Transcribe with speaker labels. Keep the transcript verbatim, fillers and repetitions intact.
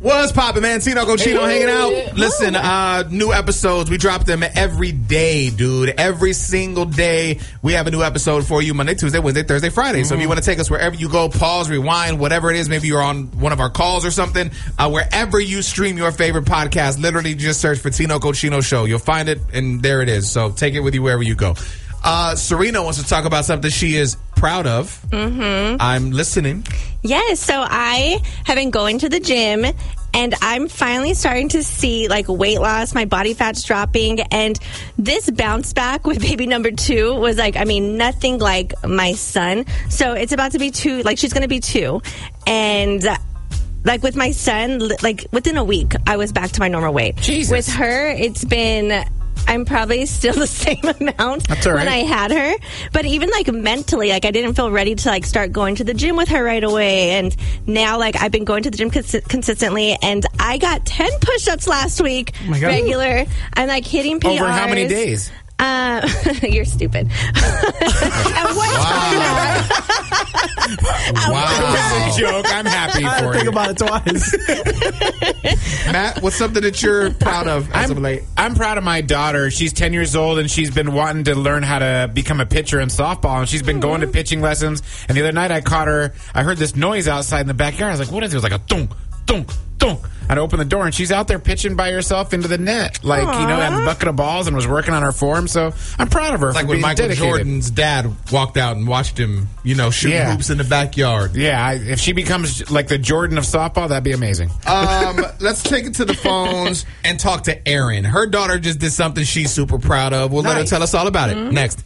Speaker 1: What's poppin', man? Tino Cochino hanging out. Listen, uh, new episodes. We drop them every day, dude. Every single day, we have a new episode for you. Monday, Tuesday, Wednesday, Thursday, Friday. Mm-hmm. So if you want to take us wherever you go, pause, rewind, whatever it is, maybe you're on one of our calls or something, uh, wherever you stream your favorite podcast, literally just search for Tino Cochino Show. You'll find it, and there it is. So take it with you wherever you go. Uh, Serena wants to talk about something she is proud of.
Speaker 2: Mm-hmm.
Speaker 1: I'm listening.
Speaker 2: Yes, so I have been going to the gym, and I'm finally starting to see, like, weight loss, my body fat's dropping, and this bounce back with baby number two was, like, I mean, nothing like my son. So it's about to be two, like, she's going to be two, and... Like, with my son, like, within a week, I was back to my normal weight.
Speaker 3: Jesus.
Speaker 2: With her, it's been... I'm probably still the same amount
Speaker 3: That's all right.
Speaker 2: when I had her. But even, like, mentally, like, I didn't feel ready to, like, start going to the gym with her right away. And now, like, I've been going to the gym cons- consistently. And I got ten push-ups last week.
Speaker 3: Oh my God.
Speaker 2: Regular. I'm, like, hitting P Rs.
Speaker 3: Over how many days?
Speaker 2: Uh, you're stupid. At one time.
Speaker 1: Wow.
Speaker 3: This is a joke. I'm happy
Speaker 4: I
Speaker 3: for
Speaker 4: think
Speaker 3: you.
Speaker 4: about it twice.
Speaker 1: Matt, what's something that you're proud of as of
Speaker 3: I'm,
Speaker 1: late?
Speaker 3: I'm proud of my daughter. She's ten years old, and she's been wanting to learn how to become a pitcher in softball, and she's been going to pitching lessons. And the other night I caught her, I heard this noise outside in the backyard. I was like, what is it? It was like a thunk, thunk, thunk. I'd open the door, and she's out there pitching by herself into the net. Like,
Speaker 2: Aww.
Speaker 3: you know, had a bucket of balls and was working on her form. So I'm proud of her
Speaker 1: Like
Speaker 3: for
Speaker 1: when
Speaker 3: being
Speaker 1: Michael
Speaker 3: dedicated.
Speaker 1: Jordan's dad walked out and watched him, you know, shoot
Speaker 3: Yeah.
Speaker 1: hoops in the backyard.
Speaker 3: Yeah, I, if she becomes like the Jordan of softball, that'd be amazing.
Speaker 1: Um, let's take it to the phones and talk to Erin. Her daughter just did something she's super proud of. We'll let her
Speaker 4: Nice.
Speaker 1: tell us all about it. Next.